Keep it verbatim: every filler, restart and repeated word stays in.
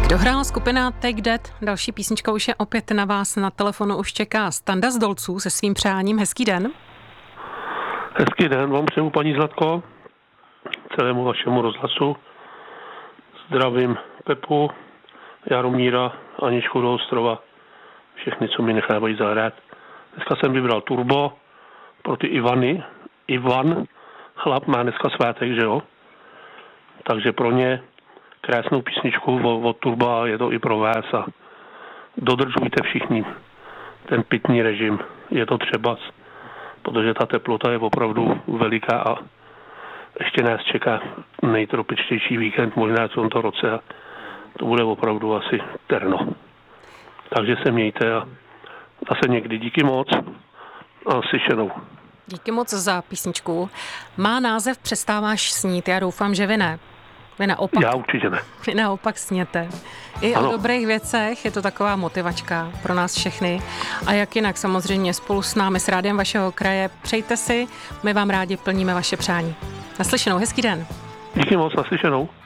Tak dohrála skupina Take That, další písnička už je opět na vás, na telefonu už čeká Standa z Dolců se svým přáním. Hezký den. Hezký den, vám přeju, paní Zlatko, celému vašemu rozhlasu. Zdravím Pepu, Jaromíra, Aničku do Ostrova, všechny, co mi nechávají zahrát. Dneska jsem vybral Turbo pro ty Ivany. Ivan, chlap, má dneska svátek, že jo? Takže pro ně krásnou písničku od Turba, je to i pro vás a dodržujte všichni ten pitný režim. Je to třeba, protože ta teplota je opravdu veliká a ještě nás čeká nejtropičtější víkend možná v tomto roce a to bude opravdu asi terno. Takže se mějte a zase někdy díky moc a slyšenou. Díky moc za písničku. Má název Přestáváš snít, já doufám, že vy ne. Vy naopak, Já určitě ne. Vy naopak sněte. I ano. O dobrých věcech je to taková motivačka pro nás všechny. A jak jinak samozřejmě spolu s námi, s Rádiem vašeho kraje, přejte si, my vám rádi plníme vaše přání. Naslyšenou, hezký den. Díky moc, naslyšenou.